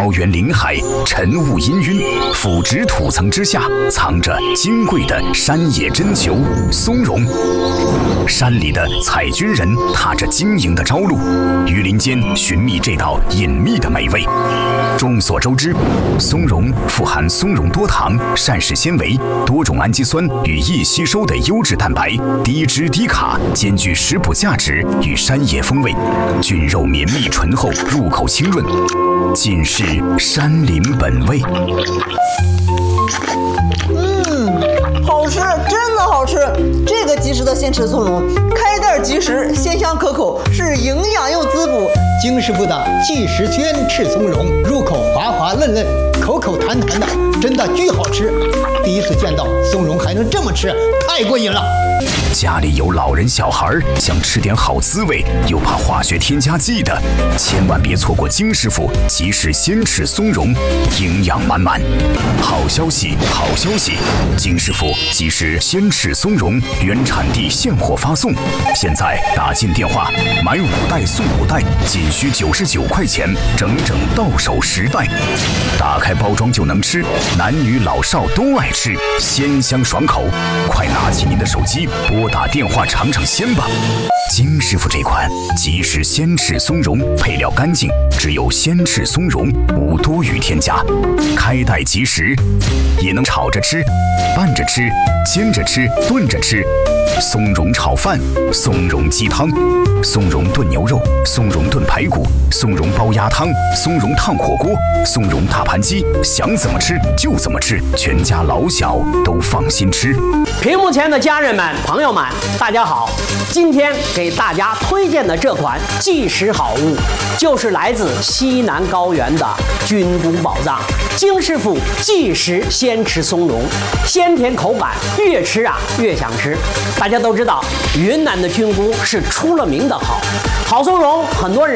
高原林海，晨雾氤氲，腐殖土层之下藏着金贵的山野珍馐松茸。山里的采菌人踏着晶莹的朝露，于林间寻觅这道隐秘的美味。众所周知，松茸富含松茸多糖、膳食纤维、多种氨基酸与易吸收的优质蛋白，低脂低卡，兼具食补价值与山野风味，菌肉绵密醇厚，入口清润，尽是山林本味。 好吃，真的好吃！这个即食的鲜吃松茸，开袋即食，鲜香可口，是营养又滋补。 金师傅的即食鲜赤松茸，入口滑滑嫩嫩，口口弹弹的，真的巨好吃。第一次见到松茸还能这么吃，太过瘾了。 家里有老人小孩，想吃点好滋味，又怕化学添加剂的，千万别错过金师傅即食鲜赤松茸，营养满满。好消息，好消息！金师傅即食鲜赤松茸原产地现货发送，现在打进电话买5袋送5袋，仅需99块钱，整整到手10袋。打开包装就能吃，男女老少都爱吃，鲜香爽口。快拿起您的手机，拨打电话尝尝鲜吧。金师傅这款即食鲜赤松茸，配料干净，只有鲜赤松茸，无多余添加，开袋即食，也能炒着吃、拌着吃、煎着吃、炖着吃。松茸炒饭、松茸鸡汤、松茸炖牛肉、松茸炖排骨、松茸煲鸭汤、松茸烫火锅、松茸大盘鸡，想怎么吃就怎么吃，全家老小都放心吃。 屏幕前的家人们、朋友们，大家好！今天给大家推荐的这款即食好物，就是来自西南高原的菌菇宝藏——金师傅即食鲜吃松茸，鲜甜口感，越吃越想吃。大家都知道，云南的菌菇是出了名的好松茸，很多人